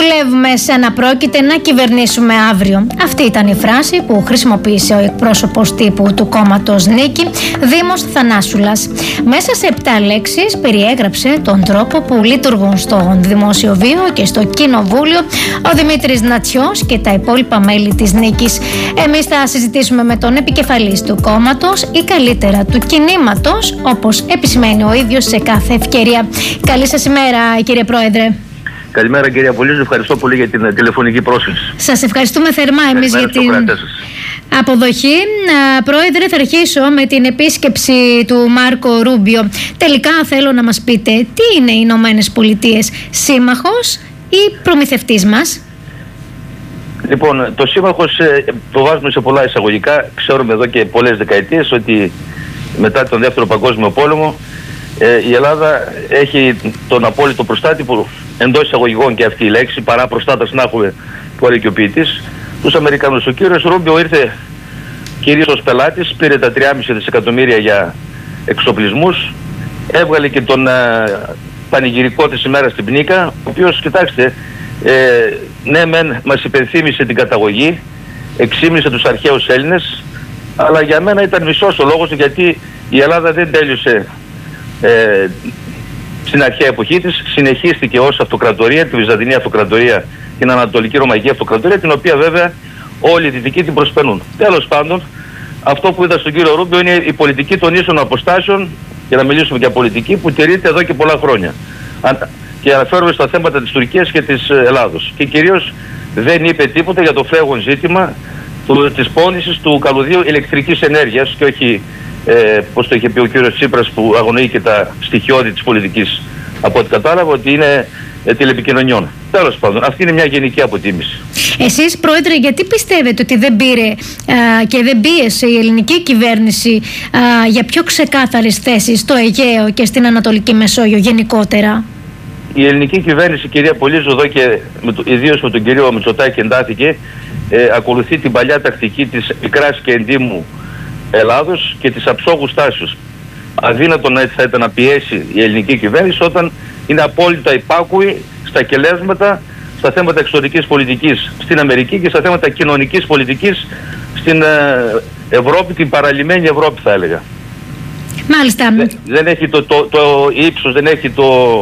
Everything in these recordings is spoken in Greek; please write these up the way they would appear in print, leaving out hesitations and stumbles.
δουλεύουμε σαν να πρόκειται να κυβερνήσουμε αύριο. Αυτή ήταν η φράση που χρησιμοποίησε ο εκπρόσωπος τύπου του κόμματος Νίκη, Δήμος Θανάσουλας. Μέσα σε 7 λέξεις περιέγραψε τον τρόπο που λειτουργούν στο δημόσιο βίο και στο κοινοβούλιο ο Δημήτρης Νατσιός και τα υπόλοιπα μέλη της Νίκης. Εμείς θα συζητήσουμε με τον επικεφαλής του κόμματος ή καλύτερα του κινήματος, όπως επισημαίνει ο ίδιος σε κάθε ευκαιρία. Καλή σας ημέρα, κύριε Πρόεδρε. Καλημέρα, κυρία Πολύζου. Ευχαριστώ πολύ για την τηλεφωνική πρόσκληση. Σας ευχαριστούμε θερμά εμείς για την αποδοχή. Πρόεδρε, θα αρχίσω με την επίσκεψη του Μάρκο Ρούμπιο. Τελικά θέλω να μας πείτε τι είναι οι Ηνωμένες Πολιτείες, σύμμαχος ή προμηθευτής μας? Λοιπόν, το σύμμαχος το βάζουμε σε πολλά εισαγωγικά. Ξέρουμε εδώ και πολλές δεκαετίες ότι μετά τον Δεύτερο Παγκόσμιο Πόλεμο η Ελλάδα έχει τον απόλυτο προστάτη, που εντός εισαγωγικών και αυτή η λέξη, παρά προστάτας να έχουμε, που έλεγε ο ποιητής, τους Αμερικανούς. Ο κύριος Ρούμπιο ήρθε κυρίως ως πελάτης, πήρε τα 3,5 δισεκατομμύρια για εξοπλισμούς, έβγαλε και τον πανηγυρικό της ημέρα στην Πνίκα, ο οποίος, κοιτάξτε, ναι μεν μας υπενθύμησε την καταγωγή, εξήμνησε τους αρχαίους Έλληνες, αλλά για μένα ήταν μισός ο λόγος, γιατί η Ελλάδα δεν τέλειωσε στην αρχαία εποχή της, συνεχίστηκε ως αυτοκρατορία, τη Βυζαντινή Αυτοκρατορία, την Ανατολική Ρωμαϊκή Αυτοκρατορία, την οποία βέβαια όλοι οι δυτικοί την προσπερνούν. Τέλος πάντων, αυτό που είδα στον κύριο Ρούμπιο είναι η πολιτική των ίσων αποστάσεων, για να μιλήσουμε για πολιτική, που τηρείται εδώ και πολλά χρόνια. Και αναφέρομαι στα θέματα της Τουρκίας και της Ελλάδος. Και κυρίως δεν είπε τίποτα για το φλέγον ζήτημα της πώλησης του καλωδίου ηλεκτρικής ενέργειας, και όχι πώς το είχε πει ο κύριος Τσίπρας, που αγνοεί και τα στοιχειώδη της πολιτικής, από ό,τι κατάλαβα, ότι είναι τηλεπικοινωνιών. Τέλος πάντων, αυτή είναι μια γενική αποτίμηση. Εσείς, Πρόεδρε, γιατί πιστεύετε ότι δεν πήρε και δεν πίεσε η ελληνική κυβέρνηση για πιο ξεκάθαρες θέσεις στο Αιγαίο και στην Ανατολική Μεσόγειο γενικότερα? Η ελληνική κυβέρνηση, κυρία Πολύζου, εδώ και ιδίως με τον κύριο Μητσοτάκη εντάθηκε, ακολουθεί την παλιά τακτική της πικράς και εντύμου Ελλάδος και της αψόγου στάσεως. Αδύνατον θα ήταν να πιέσει η ελληνική κυβέρνηση όταν είναι απόλυτα υπάκουη στα κελέσματα, στα θέματα εξωτερικής πολιτικής στην Αμερική και στα θέματα κοινωνικής πολιτικής στην Ευρώπη, την παραλυμένη Ευρώπη θα έλεγα. Μάλιστα. Δεν έχει το ύψος, δεν έχει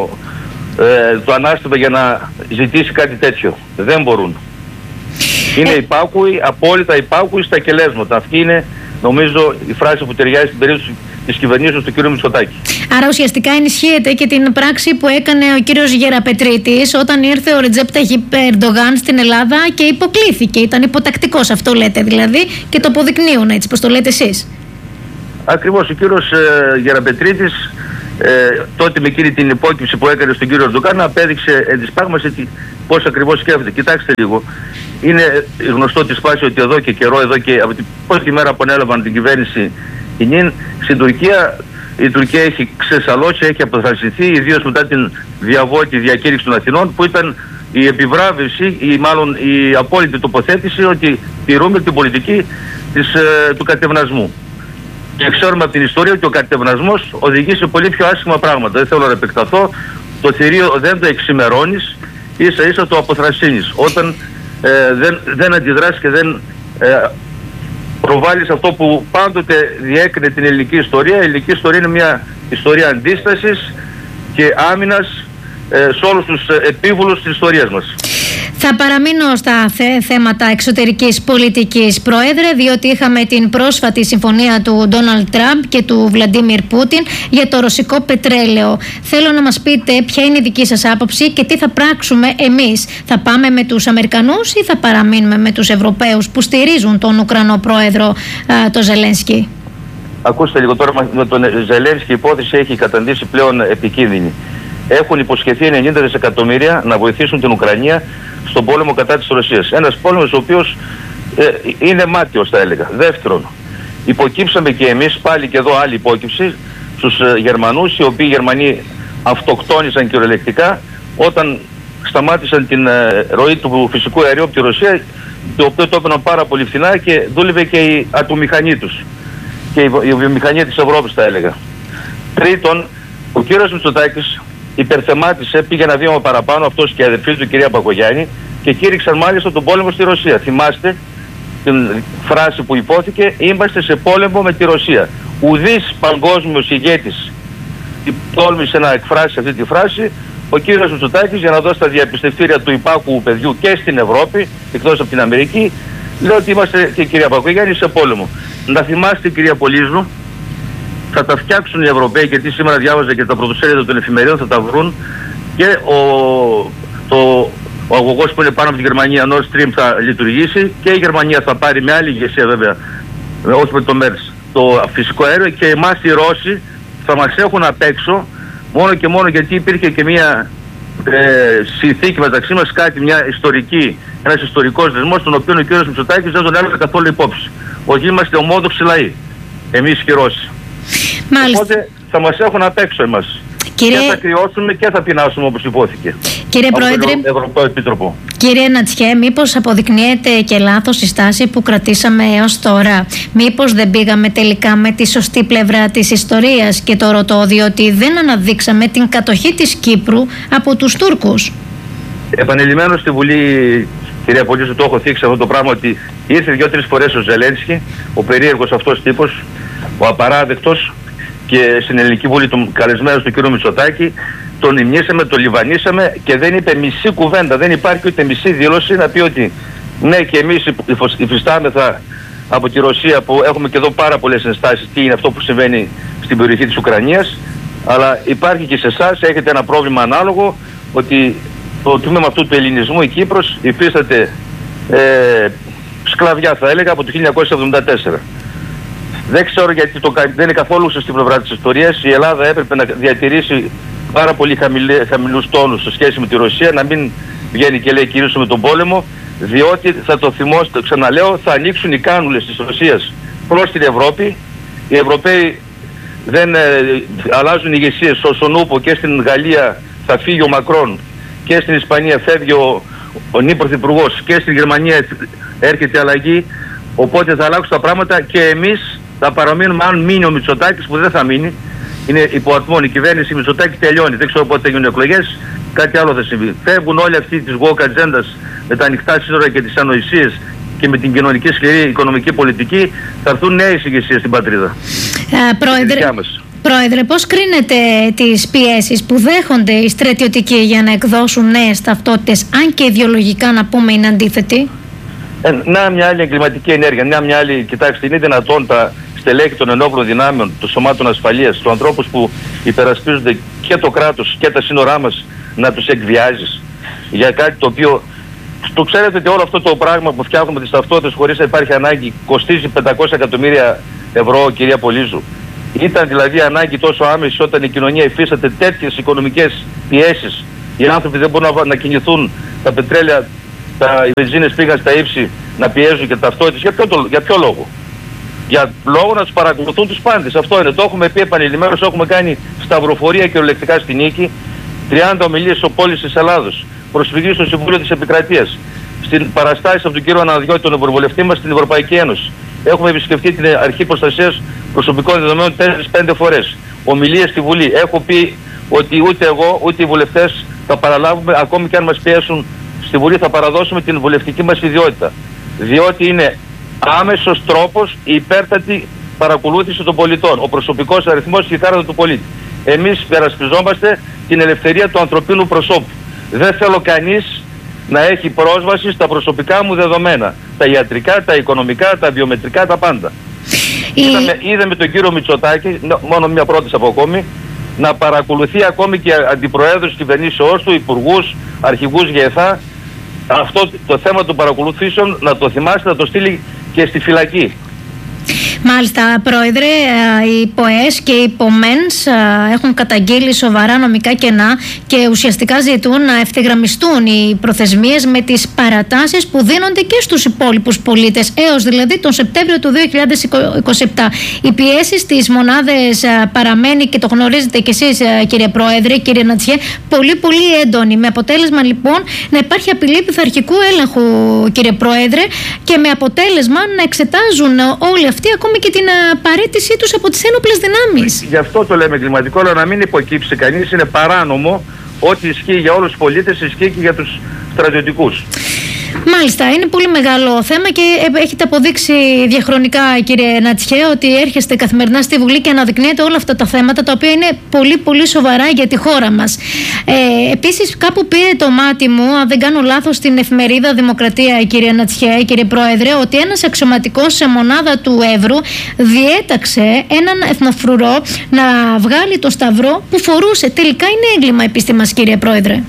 το ανάστημα για να ζητήσει κάτι τέτοιο. Δεν μπορούν. Είναι υπάκουοι, απόλυτα υπάκουοι στα κελέσματα. Αυτή είναι, νομίζω, η φράση που ταιριάζει στην περίπτωση της κυβερνήσεως του κ. Μητσοτάκη. Άρα ουσιαστικά ενισχύεται και την πράξη που έκανε ο κύριος Γεραπετρίτης όταν ήρθε ο Ρετζέπ Ταγιπ Ερντογάν στην Ελλάδα και υποκλήθηκε. Ήταν υποτακτικός, αυτό λέτε δηλαδή, και το αποδεικνύουν, έτσι πως το λέτε εσείς? Ακριβώς. Ο κύριος Γεραπετρίτης τότε με εκείνη την υπόκυψη που έκανε στον κύριο Ερντογάν απέδειξε εν της πράγμαση πώς ακριβώς σκέφτεται. Κοιτάξτε λίγο. Είναι γνωστό της φάσης ότι εδώ και καιρό, εδώ και από την πρώτη μέρα που ανέλαβαν την κυβέρνηση στην Τουρκία, η Τουρκία έχει ξεσαλώσει, έχει αποθαρρυνθεί, ιδίως μετά την διαβόητη διακήρυξη των Αθηνών, που ήταν η επιβράβευση ή μάλλον η απόλυτη τοποθέτηση ότι τηρούμε την πολιτική του κατευνασμού. Και ξέρουμε από την ιστορία ότι ο κατευνασμός οδηγεί σε πολύ πιο άσχημα πράγματα. Δεν θέλω να επεκταθώ. Το θηρίο δεν το εξημερώνεις, ίσα ίσα το αποθρασύνεις. Όταν δεν αντιδράσεις και δεν προβάλλεις αυτό που πάντοτε διέκρινε την ελληνική ιστορία. Η ελληνική ιστορία είναι μια ιστορία αντίστασης και άμυνας σε όλους τους επίβουλους της ιστορίας μας. Θα παραμείνω στα θέματα εξωτερικής πολιτικής, Πρόεδρε, διότι είχαμε την πρόσφατη συμφωνία του Ντόναλντ Τραμπ και του Βλαντίμιρ Πούτιν για το ρωσικό πετρέλαιο. Θέλω να μας πείτε ποια είναι η δική σας άποψη και τι θα πράξουμε εμείς. Θα πάμε με τους Αμερικανούς ή θα παραμείνουμε με τους Ευρωπαίους που στηρίζουν τον Ουκρανό Πρόεδρο, τον Ζελένσκι? Ακούστε λίγο τώρα, με τον Ζελένσκι η υπόθεση έχει καταντήσει πλέον επικίνδυνη. Έχουν υποσχεθεί 90 δισεκατομμύρια να βοηθήσουν την Ουκρανία στον πόλεμο κατά της Ρωσίας. Ένας πόλεμος ο οποίος είναι μάταιος, θα έλεγα. Δεύτερον, υποκύψαμε και εμείς, πάλι και εδώ άλλη υπόκυψη, στους Γερμανούς, οι οποίοι Γερμανοί αυτοκτόνησαν κυριολεκτικά όταν σταμάτησαν την ροή του φυσικού αερίου από τη Ρωσία, το οποίο το έπαιρναν πάρα πολύ φθηνά και δούλευε και η ατομηχανή τους και η βιομηχανία της Ευρώπης, θα έλεγα. Τρίτον, ο κύριος Μητσοτάκης υπερθεμάτισε, πήγε ένα βήμα παραπάνω αυτός και η αδερφή του, κυρία Μπακογιάννη, και κήρυξαν μάλιστα τον πόλεμο στη Ρωσία. Θυμάστε την φράση που υπόθηκε, είμαστε σε πόλεμο με τη Ρωσία. Ουδής παγκόσμιος ηγέτης τόλμησε να εκφράσει αυτή τη φράση. Ο κύριος Μητσοτάκης, για να δώσει τα διαπιστευτήρια του υπάκουου παιδιού και στην Ευρώπη, εκτός από την Αμερική, λέει ότι είμαστε, και η κυρία Μπακογιάννη, σε πόλεμο. Να θυμάστε, κυρία Πολύζου, θα τα φτιάξουν οι Ευρωπαίοι, γιατί σήμερα διάβαζα και τα πρωτοσέλιδα των εφημερίων, θα τα βρουν, και ο αγωγός που είναι πάνω από τη Γερμανία, Nord Stream, θα λειτουργήσει, και η Γερμανία θα πάρει με άλλη ηγεσία βέβαια, όχι με το MERS, το φυσικό αέριο, και εμάς οι Ρώσοι θα μας έχουν απ' έξω, μόνο και μόνο γιατί υπήρχε και μια συνθήκη μεταξύ μας, ένας ιστορικός δεσμός, τον οποίο ο κ. Μητσοτάκης δεν τον έλαβε καθόλου υπόψη. Ότι είμαστε ομόδοξοι λαοί, εμείς και οι Ρώσοι. Μάλιστα. Οπότε θα μας έχουν απ' έξω εμάς. Και θα κρυώσουμε και θα πεινάσουμε, όπως υπόθηκε. Κύριε Πρόεδρε, Ευρωπαϊκό Επίτροπο. Κύριε Νατσιέ, μήπως αποδεικνύεται και λάθος η στάση που κρατήσαμε έως τώρα? Μήπως δεν πήγαμε τελικά με τη σωστή πλευρά της ιστορίας? Και το ρωτώ διότι δεν αναδείξαμε την κατοχή της Κύπρου από τους Τούρκους. Επανειλημμένως στη Βουλή, κυρία Πολύζου, το έχω θίξει αυτό το πράγμα, ότι ήρθε 2-3 φορές ο Ζελένσκι, ο περίεργος αυτός τύπος, ο απαράδεκτος, και στην Ελληνική Βουλή τον καλεσμένος του κ. Μητσοτάκη, τον υμνήσαμε, τον λιβανίσαμε και δεν είπε μισή κουβέντα, δεν υπάρχει ούτε μισή δήλωση να πει ότι ναι, και εμείς υφιστάμεθα από τη Ρωσία, που έχουμε και εδώ πάρα πολλές ενστάσεις τι είναι αυτό που συμβαίνει στην περιοχή της Ουκρανίας, αλλά υπάρχει και σε εσάς, έχετε ένα πρόβλημα ανάλογο, ότι το τμήμα αυτού του ελληνισμού, η Κύπρος, υφίσταται σκλαβιά, θα έλεγα, από το 1974. Δεν ξέρω γιατί δεν είναι καθόλου στην πλευρά της ιστορίας. Η Ελλάδα έπρεπε να διατηρήσει πάρα πολύ χαμηλούς τόνους σε σχέση με τη Ρωσία, να μην βγαίνει και λέει κηρύσουμε τον πόλεμο, διότι θα το θυμόστε, ξαναλέω, θα ανοίξουν οι κάνουλες της Ρωσίας προς την Ευρώπη. Οι Ευρωπαίοι δεν αλλάζουν ηγεσίες. Στο Νούπο και στην Γαλλία θα φύγει ο Μακρόν, και στην Ισπανία φεύγει ο νη πρωθυπουργός, και στην Γερμανία έρχεται αλλαγή. Οπότε θα αλλάξουν τα πράγματα και εμείς θα παραμείνουμε, αν μείνει ο Μητσοτάκης, που δεν θα μείνει, είναι υποατμόν, η κυβέρνηση Μητσοτάκη τελειώνει, δεν ξέρω πότε θα γίνουν εκλογές, κάτι άλλο θα συμβεί. Φεύγουν όλοι αυτοί της woke ατζέντας με τα ανοιχτά σύνορα και τις ανοησίες και με την κοινωνική σκληρή οικονομική πολιτική, θα έρθουν νέες ηγεσίες στην πατρίδα. Πρόεδρε, πώς κρίνετε τις πιέσεις που δέχονται οι στρατιωτικοί για να εκδώσουν νέες ταυτότητες, αν και ιδεολογικά να πούμε είναι αντίθετοι? Να μια άλλη εγκληματική ενέργεια, μια άλλη, κοιτάξτε, είναι δυνατόν τα στελέχη των ενόπλων δυνάμεων, των σωμάτων ασφαλείας, τους ανθρώπους που υπερασπίζονται και το κράτος και τα σύνορά μας, να τους εκβιάζεις για κάτι το οποίο, το ξέρετε ότι όλο αυτό το πράγμα που φτιάχνουμε τις ταυτότητες χωρίς να υπάρχει ανάγκη κοστίζει 500 εκατομμύρια ευρώ, κυρία Πολύζου. Ήταν δηλαδή ανάγκη τόσο άμεση όταν η κοινωνία υφίσταται τέτοιες οικονομικές πιέσεις, οι άνθρωποι δεν μπορούν να κινηθούν, τα πετρέλαια, οι βενζίνες πήγαν στα ύψη, να πιέζουν και ταυτότητες. Για ποιο λόγο? Για λόγο να τους παρακολουθούν τους πάντες. Αυτό είναι. Το έχουμε πει επανειλημμένως, έχουμε κάνει σταυροφορία κυριολεκτικά στη Νίκη, 30 ομιλίες στο πόλης της Ελλάδος, προσφυγή στο Συμβούλιο της Επικρατείας, στην παραστάσεις από τον κύριο Αναδιώτη, τον Ευρωβουλευτή μας, στην Ευρωπαϊκή Ένωση. Έχουμε επισκεφτεί την Αρχή Προστασίας Προσωπικών Δεδομένων 4-5 φορές. Ομιλίες στη Βουλή. Έχω πει ότι ούτε εγώ ούτε οι βουλευτές θα παραλάβουμε, ακόμη και αν μας πιέσουν στη Βουλή, θα παραδώσουμε την βουλευτική μας ιδιότητα. Διότι είναι άμεσος τρόπος η υπέρτατη παρακολούθηση των πολιτών, ο προσωπικός αριθμός και η κάρτα του πολίτη. Εμείς υπερασπιζόμαστε την ελευθερία του ανθρωπίνου προσώπου. Δεν θέλω κανείς να έχει πρόσβαση στα προσωπικά μου δεδομένα. Τα ιατρικά, τα οικονομικά, τα βιομετρικά, τα πάντα. Είδαμε τον κύριο Μητσοτάκη, μόνο μια πρόταση από ακόμη, να παρακολουθεί ακόμη και αντιπροέδρους κυβερνήσεώς του, υπουργούς, αρχηγούς ΓΕΘΑ, αυτό το θέμα των παρακολουθήσεων να το θυμάστε, να το στείλει και στη φυλακή. Μάλιστα, Πρόεδρε, οι ΠΟΕΣ και οι ΠΟΜΕΝΣ έχουν καταγγείλει σοβαρά νομικά κενά και ουσιαστικά ζητούν να ευθυγραμμιστούν οι προθεσμίες με τις παρατάσεις που δίνονται και στους υπόλοιπους πολίτες, έως δηλαδή τον Σεπτέμβριο του 2027. Οι πιέσεις στις μονάδες παραμένει, και το γνωρίζετε κι εσείς, κύριε Πρόεδρε, κύριε Νατσιέ, πολύ έντονη. Με αποτέλεσμα λοιπόν να υπάρχει απειλή πειθαρχικού έλεγχου, κύριε Πρόεδρε, και με αποτέλεσμα να εξετάζουν όλοι αυτοί ακόμα έχουμε και την παρέτησή τους από τις ένοπλες δυνάμεις. Γι' αυτό το λέμε εγκληματικό, αλλά να μην υποκύψει κανείς. Είναι παράνομο. Ό,τι ισχύει για όλους τους πολίτες ισχύει και για τους στρατιωτικούς. Μάλιστα, είναι πολύ μεγάλο θέμα και έχετε αποδείξει διαχρονικά, κύριε Νατσιέ, ότι έρχεστε καθημερινά στη Βουλή και αναδεικνύετε όλα αυτά τα θέματα, τα οποία είναι πολύ πολύ σοβαρά για τη χώρα μας. Επίσης, κάπου πήρε το μάτι μου, αν δεν κάνω λάθος, στην εφημερίδα Δημοκρατία, κύριε Νατσιέ, κύριε Πρόεδρε, ότι ένας αξιωματικός σε μονάδα του Εύρου διέταξε έναν εθνοφρουρό να βγάλει το σταυρό που φορούσε. Τελικά είναι έγκλημα επίστημας, κύριε Πρόεδρε.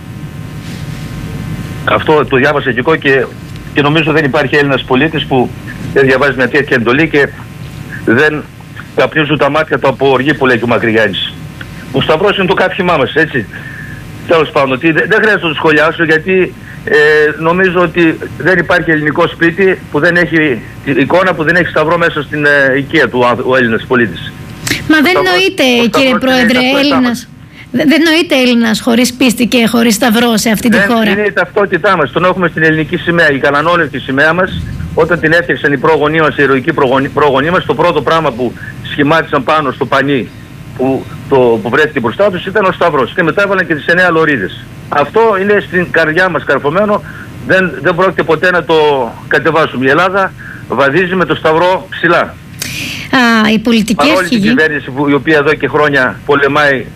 Αυτό το διάβασα και εγώ και νομίζω δεν υπάρχει Έλληνας πολίτης που δεν διαβάζει μια τέτοια εντολή και δεν καπνίζουν τα μάτια του από οργή που λέει και ο Μακρυγιάννης. Ο σταυρός είναι το κάθημά μας, έτσι. Τέλος πάντων, ότι δεν χρειάζεται να το σχολιάσω, γιατί νομίζω ότι δεν υπάρχει ελληνικό σπίτι που δεν έχει εικόνα, που δεν έχει σταυρό μέσα στην οικία του ο Έλληνας πολίτης. Μα δεν νοείται, κύριε Πρόεδρε, Έλληνας. Δεν νοείται Έλληνας χωρίς πίστη και χωρίς σταυρό σε αυτή τη χώρα. Είναι η ταυτότητά μας. Τον έχουμε στην ελληνική σημαία. Η κανανόλευκη σημαία μας, όταν την έφτιαξαν οι πρόγονοί μας, οι ηρωικοί πρόγονοί μας, το πρώτο πράγμα που σχημάτισαν πάνω στο πανί που βρέθηκε μπροστά τους ήταν ο σταυρός. Και μετά έβαλαν και τις 9 λωρίδες. Αυτό είναι στην καρδιά μας καρφωμένο. Δεν πρόκειται ποτέ να το κατεβάσουμε. Η Ελλάδα βαδίζει με το σταυρό ψηλά. Η πολιτική παρόλη την κυβέρνηση η οποία εδώ και χρόνια πολεμάει,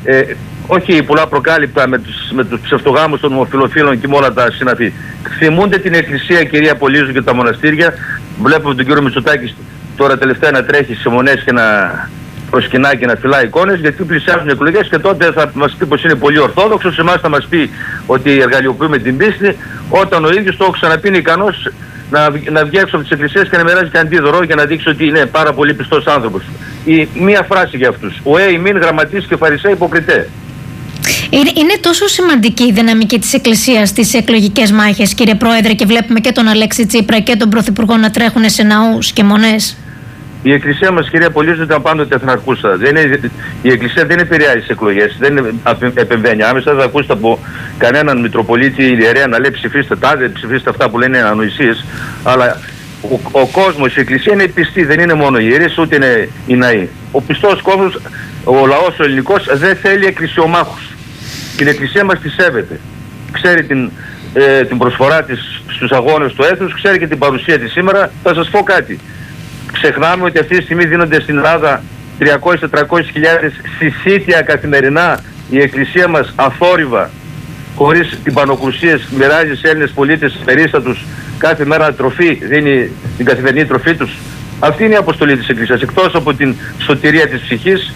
όχι πολλά προκάλυπτα με τους ψευτογάμους των ομοφυλοφίλων και με όλα τα συναφή. Θυμούνται την εκκλησία, κυρία Πολύζου, και τα μοναστήρια. Βλέπουμε τον κύριο Μητσοτάκη τώρα τελευταία να τρέχει σε μονές και να προσκυνά και να φυλάει εικόνες, γιατί πλησιάζουν οι εκλογές και τότε θα μας πει πως είναι πολύ ορθόδοξος, εμάς θα μας πει ότι εργαλειοποιούμε την πίστη, όταν ο ίδιος το έχω ξαναπεί είναι ικανός να βγει έξω από τις εκκλησίες και να μοιράζει και αντίδωρο για να δείξει ότι είναι πάρα πολύ πιστός άνθρωπος. Μία φράση για αυτούς. Ο ημίν γραμματείς και φαρισαίοι υποκριτέ. Είναι τόσο σημαντική η δυναμική της Εκκλησίας στις εκλογικές μάχες, κύριε Πρόεδρε, και βλέπουμε και τον Αλέξη Τσίπρα και τον Πρωθυπουργό να τρέχουν σε ναούς και μονές. Η Εκκλησία μας, κυρία Πολύζου, ήταν πάντοτε εθναρχούσα. Η Εκκλησία δεν επηρεάζει τις εκλογές, δεν επεμβαίνει άμεσα. Δεν ακούσετε από κανέναν Μητροπολίτη ή ιερέα να λέει ψηφίστε τάδε, ψηφίστε αυτά που λένε ανοησίες. Αλλά ο κόσμος, η Εκκλησία είναι πιστή, δεν είναι μόνο οι ιερείς, ούτε είναι οι ναοί. Ο πιστός κόσμος, ο λαός ο ελληνικός, δεν θέλει εκκλησιομάχους. Την Εκκλησία μας τη σέβεται. Ξέρει την προσφορά της στους αγώνες του έθνους, ξέρει και την παρουσία της σήμερα. Θα σας πω κάτι. Ξεχνάμε ότι αυτή τη στιγμή δίνονται στην Ελλάδα 300-400 χιλιάδες συσίτια καθημερινά. Η Εκκλησία μας αθόρυβα, χωρίς τυμπανοκρουσίες, μοιράζει σε Έλληνες πολίτες περίστατους κάθε μέρα τροφή, δίνει την καθημερινή τροφή τους. Αυτή είναι η αποστολή της Εκκλησίας. Εκτός από την σωτηρία της ψυχής,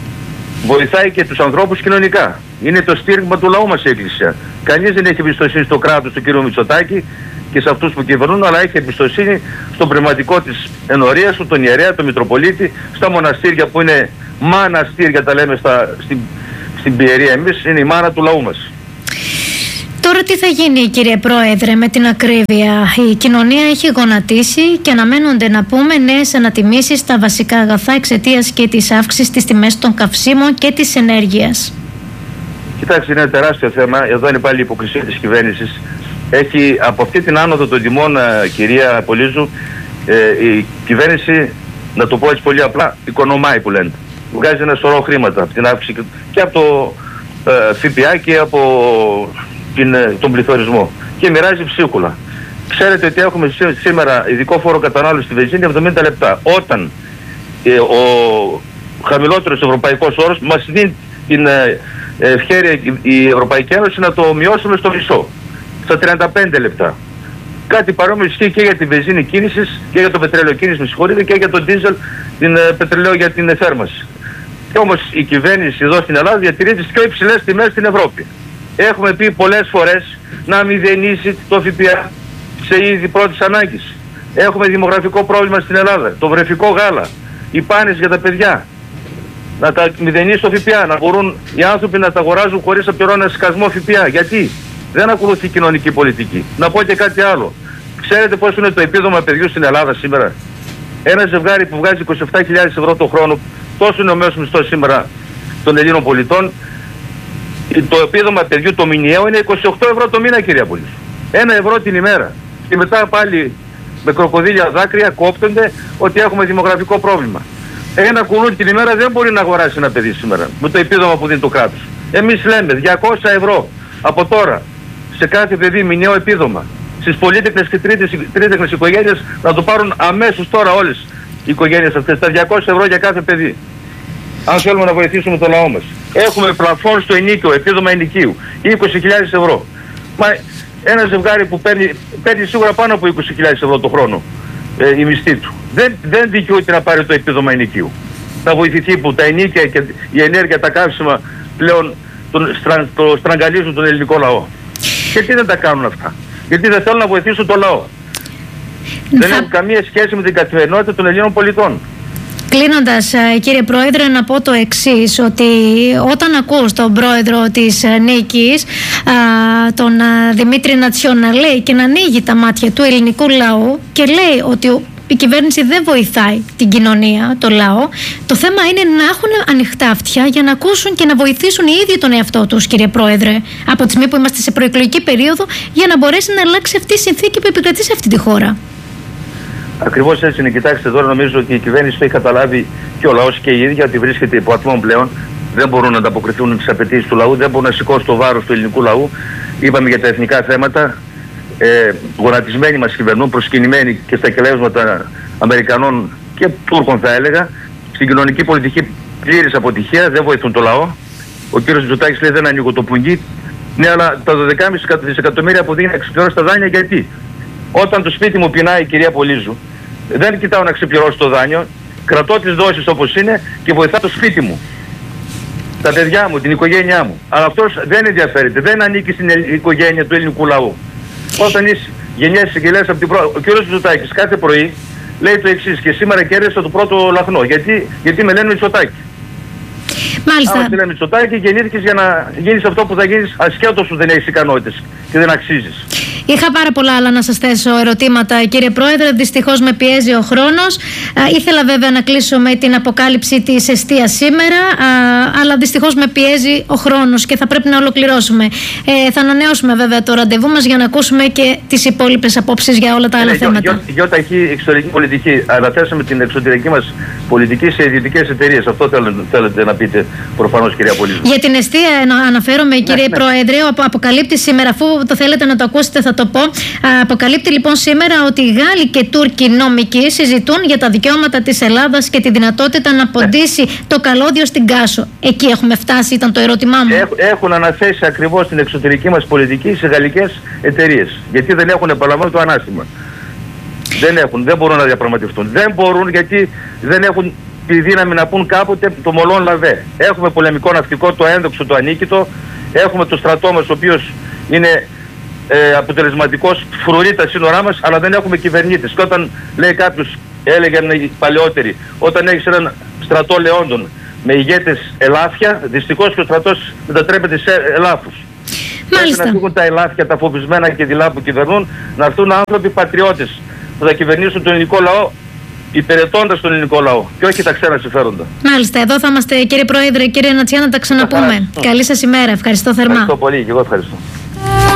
βοηθάει και τους ανθρώπους κοινωνικά. Είναι το στήριγμα του λαού μας η Εκκλησία. Κανείς δεν έχει εμπιστοσύνη στο κράτος του κ. Μητσοτάκη και σε αυτούς που κυβερνούν, αλλά έχει εμπιστοσύνη στον πνευματικό της ενορίας του, τον ιερέα, τον Μητροπολίτη, στα μοναστήρια που είναι μάναστήρια, τα λέμε στην Πιερία εμείς, είναι η μάνα του λαού μας. Τώρα τι θα γίνει, κύριε Πρόεδρε, με την ακρίβεια? Η κοινωνία έχει γονατίσει και αναμένονται, να πούμε, νέες ανατιμήσεις στα βασικά αγαθά εξαιτίας και της αύξησης της τιμές των καυσίμων και της ενέργειας. Κοιτάξτε, είναι ένα τεράστιο θέμα. Εδώ είναι πάλι η υποκρισία της κυβέρνησης. Έχει από αυτή την άνοδο των τιμών, κυρία Πολύζου, η κυβέρνηση, να το πω έτσι πολύ απλά, οικονομάει που λένε. Βγάζει ένα σωρό χρήματα από την αύξηση και από το ΦΠΑ και από τον πληθωρισμό και μοιράζει ψίχουλα. Ξέρετε ότι έχουμε σήμερα ειδικό φόρο κατανάλωση στη βενζίνη 70 λεπτά. Όταν ο χαμηλότερος ευρωπαϊκός όρος μας δίνει την ευχέρεια η Ευρωπαϊκή Ένωση να το μειώσουμε στο μισό, στα 35 λεπτά. Κάτι παρόμοιο ισχύει και για τη βενζίνη κίνησης και για το πετρέλαιο κίνησης, με συγχωρείτε, και για το ντίζελ, την πετρελαίο για την θέρμανση. Και όμως η κυβέρνηση εδώ στην Ελλάδα διατηρεί τις πιο υψηλές τιμές στην Ευρώπη. Έχουμε πει πολλές φορές να μηδενίσει το ΦΠΑ σε είδη πρώτης ανάγκης. Έχουμε δημογραφικό πρόβλημα στην Ελλάδα, το βρεφικό γάλα, οι πάνες για τα παιδιά. Να τα μηδενίσει το ΦΠΑ, να μπορούν οι άνθρωποι να τα αγοράζουν χωρίς να πληρώνουν ένα σκασμό ΦΠΑ. Γιατί δεν ακολουθεί κοινωνική πολιτική. Να πω και κάτι άλλο. Ξέρετε πώς είναι το επίδομα παιδιού στην Ελλάδα σήμερα? Ένα ζευγάρι που βγάζει 27.000 ευρώ το χρόνο, τόσο είναι ο μέσος μισθός σήμερα των Ελλήνων πολιτών. Το επίδομα παιδιού το μηνιαίο είναι 28 ευρώ το μήνα, κυρία Πολύζου. 1 ευρώ την ημέρα. Και μετά πάλι με κροκοδίλια δάκρυα κόπτονται ότι έχουμε δημογραφικό πρόβλημα. Ένα κουλούρι την ημέρα δεν μπορεί να αγοράσει ένα παιδί σήμερα με το επίδομα που δίνει το κράτος. Εμείς λέμε 200 ευρώ από τώρα σε κάθε παιδί μηνιαίο επίδομα. Στις πολύτεκνες και τρίτεκνες οικογένειες να το πάρουν αμέσως τώρα όλες οι οικογένειες αυτές, τα 200 ευρώ για κάθε παιδί. Αν θέλουμε να βοηθήσουμε το λαό μας. Έχουμε πλαφόν στο ενίκιο, επίδομα ενοικίου, 20.000 ευρώ. Μα ένα ζευγάρι που παίρνει σίγουρα πάνω από 20.000 ευρώ το χρόνο η μισθή του. Δεν δικαιούται να πάρει το επίδομα ενοικίου. Θα βοηθηθεί που τα ενίκια και η ενέργεια, τα καύσιμα πλέον το στραγγαλίζουν τον ελληνικό λαό. Γιατί δεν τα κάνουν αυτά? Γιατί δεν θέλουν να βοηθήσουν το λαό. Δεν έχουν καμία σχέση με την καθημερινότητα των Ελλήνων πολιτών. Κλείνοντας, κύριε Πρόεδρε, να πω το εξής, ότι όταν ακούς τον πρόεδρο της Νίκης, τον Δημήτρη Νατσιό, να λέει και να ανοίγει τα μάτια του ελληνικού λαού και λέει ότι η κυβέρνηση δεν βοηθάει την κοινωνία, το λαό, το θέμα είναι να έχουν ανοιχτά αυτιά για να ακούσουν και να βοηθήσουν οι ίδιοι τον εαυτό τους, κύριε Πρόεδρε, από τη στιγμή που είμαστε σε προεκλογική περίοδο, για να μπορέσει να αλλάξει αυτή η συνθήκη που επικρατεί σε αυτή τη χώρα. Ακριβώς έτσι είναι. Κοιτάξτε, τώρα νομίζω ότι η κυβέρνηση το έχει καταλάβει και ο λαός και η ίδια ότι βρίσκεται υπό ατμών πλέον. Δεν μπορούν να ανταποκριθούν τις απαιτήσεις του λαού, δεν μπορούν να σηκώσουν το βάρος του ελληνικού λαού. Είπαμε για τα εθνικά θέματα. Γονατισμένοι μας κυβερνούν, προσκυνημένοι και στα κελέσματα Αμερικανών και Τούρκων, θα έλεγα. Στην κοινωνική πολιτική πλήρης αποτυχία, δεν βοηθούν το λαό. Ο κύριος Μητσοτάκης λέει δεν ανοίγω το πουγγί. Ναι, αλλά τα 12,5 δισεκατομμύρια που δίνει να ξεπληρώσει τα δάνεια, γιατί? Όταν το σπίτι μου πεινάει, κυρία Πολύζου, δεν κοιτάω να ξεπληρώσω το δάνειο, κρατώ τις δόσεις όπως είναι και βοηθάω το σπίτι μου, τα παιδιά μου, την οικογένειά μου. Αλλά αυτός δεν ενδιαφέρεται, δεν ανήκει στην οικογένεια του ελληνικού λαού. Όταν γεννιέσαι και λες από την πρώτη, ο κύριος Μητσοτάκης κάθε πρωί λέει το εξής: και σήμερα κέρδισα το πρώτο λαχνό. Γιατί με λένε Μητσοτάκη. Μάλιστα. Αν λένε Μητσοτάκη, γεννήθηκες για να γίνεις αυτό που θα γίνεις, ασχέτως σου δεν έχεις ικανότητες και δεν αξίζεις. Είχα πάρα πολλά άλλα να σας θέσω ερωτήματα, κύριε Πρόεδρε. Δυστυχώς με πιέζει ο χρόνος. Ήθελα βέβαια να κλείσω με την αποκάλυψη της εστίας σήμερα, αλλά δυστυχώς με πιέζει ο χρόνος και θα πρέπει να ολοκληρώσουμε. Θα ανανεώσουμε βέβαια το ραντεβού μας για να ακούσουμε και τις υπόλοιπες απόψεις για όλα τα άλλα θέματα. Γιώταχη εξωτερική πολιτική. Αναθέσαμε την εξωτερική μας πολιτική σε ιδιωτικές εταιρείες. Αυτό θέλετε να πείτε προφανώς, κυρία Πολύζου. Για την εστία αναφέρομαι, κύριε Πρόεδρε. Αποκαλύπτει σήμερα, αφού το θέλετε να το ακούσετε, θα το πω. Αποκαλύπτει λοιπόν σήμερα ότι οι Γάλλοι και Τούρκοι νομικοί συζητούν για τα δικαιώματα της Ελλάδας και τη δυνατότητα να ποντίσει το καλώδιο στην Κάσο. Εκεί έχουμε φτάσει, ήταν το ερώτημά μου. Έχουν αναθέσει ακριβώς την εξωτερική μας πολιτική σε γαλλικές εταιρείες. Γιατί δεν έχουν, επαναλαμβάνω, το ανάστημα. Δεν μπορούν να διαπραγματευτούν. Δεν μπορούν γιατί δεν έχουν τη δύναμη να πούν κάποτε το μολόν λαβέ. Έχουμε πολεμικό ναυτικό, το ένδοξο, το ανίκητο. Έχουμε το στρατό μας, ο οποίος είναι αποτελεσματικός, φρουρεί τα σύνορά μας, αλλά δεν έχουμε κυβερνήτες. Και όταν λέει κάποιος, έλεγαν οι παλαιότεροι, όταν έχεις έναν στρατό λεόντων με ηγέτες ελάφια, δυστυχώς και ο στρατός μετατρέπεται σε ελάφους. Πρέπει να φύγουν τα ελάφια, τα φοβισμένα και δειλά που κυβερνούν, να έρθουν άνθρωποι πατριώτες που θα κυβερνήσουν τον ελληνικό λαό, υπηρετώντας τον ελληνικό λαό και όχι τα ξένα συμφέροντα. Μάλιστα, εδώ θα είμαστε, κύριε Πρόεδρε, κύριε Νατσιά, να τα ξαναπούμε. Καλή σας ημέρα, ευχαριστώ θερμά. Ευχαριστώ πολύ και εγώ ευχαριστώ.